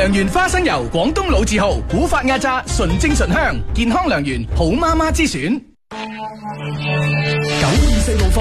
良緣花生油，廣東老字號，古法壓榨，純正醇香，健康良緣，好媽媽之選。924路況。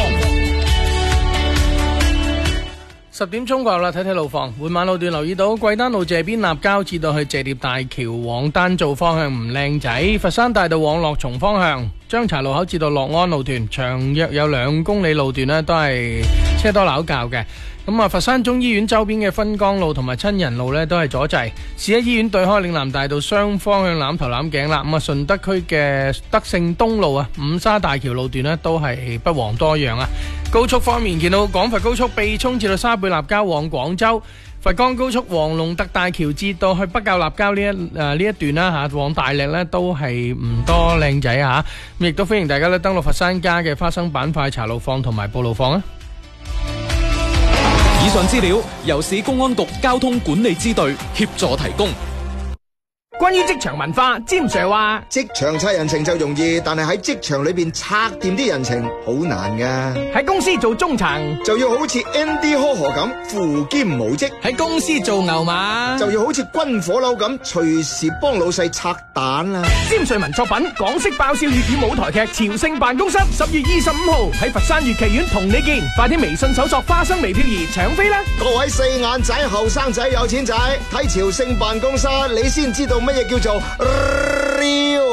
10點鐘過啦，睇睇路況。緩慢路段留意到貴丹路謝邊立交至到去謝疊大橋往丹灶方向唔靚仔，佛山大道往樂松方向，張柴路口至到樂安路段，長約有2公里路段呢都係車多鬧交嘅。咁啊，佛山中醫院周邊嘅芬江路同埋親仁路呢都係阻滯。市一醫院對開嶺南大道雙方向攬頭攬頸啦。咁啊，順德區嘅德勝東路啊、五沙大橋路段呢都係不遑多讓啊。高速方面，見到廣佛高速秘涌至到沙貝立交往廣州，佛岡高速黃龍德大橋至到去北滘立交呢一段啦嚇，往大瀝呢都係唔多靚仔嚇。咁亦都歡迎大家咧登錄佛山家嘅花生板塊查路況同埋報路況啊！ 以上資料由市公安局交通管理支隊協助提供。 關於職場文化，詹 Sir 話： 職場拆人情就容易，但係喺職場裏邊拆掂啲人情好難噶。 喺公司做中層就要好似 Andy Ho 咁扶兼無職； 喺公司做牛馬就要好似軍火佬咁隨時幫老細拆彈啦。 詹瑞文作品《港式爆笑粵語舞台劇朝聖辦公室》10月25號喺佛山粵劇院同你見，快啲微信搜索花生微漂兒搶飛啦！ 各位四眼仔、後生仔、有錢仔，睇朝聖辦公室，你先知道乜嘢叫做 real